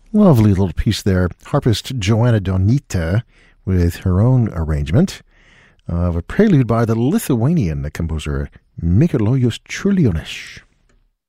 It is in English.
Lovely little piece there. Harpist Joanna Donita with her own arrangement of a prelude by the Lithuanian composer Mikalojus Čiurlionis.